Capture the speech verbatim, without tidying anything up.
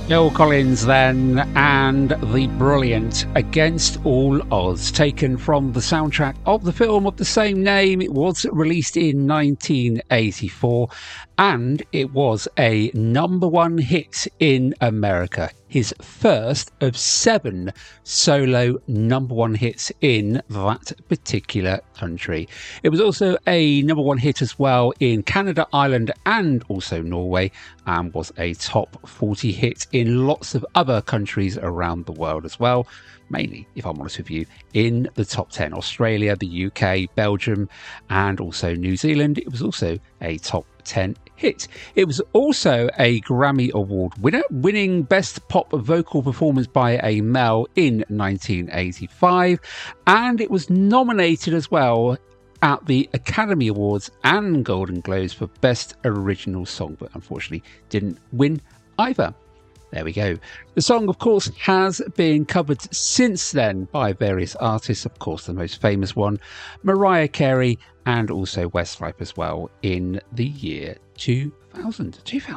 Phil Collins then, and the brilliant Against All Odds, taken from the soundtrack of the film of the same name. It was released in nineteen eighty-four and it was a number one hit in America. His first of seven solo number one hits in that particular country. It was also a number one hit as well in Canada, Ireland and also Norway, and was a top forty hit in lots of other countries around the world as well. Mainly, if I'm honest with you, in the top ten. Australia, the U K, Belgium and also New Zealand. It was also a top ten hit. It was also a Grammy Award winner, winning Best Pop Vocal Performance by a Male in nineteen eighty-five, and it was nominated as well at the Academy Awards and Golden Globes for Best Original Song, but unfortunately didn't win either. There we go. The song, of course, has been covered since then by various artists. Of course, the most famous one, Mariah Carey, and also Westlife as well in the year two thousand.